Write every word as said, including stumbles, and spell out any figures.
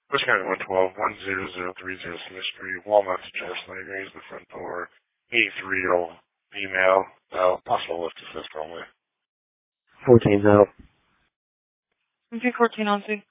Wisconsin one twelve, one zero zero three zero Smith Street, Walnut, George Lane, raise the front door, eighty-three-year-old female, uh, possible lift assist only. fourteen's out. M P fourteen on scene.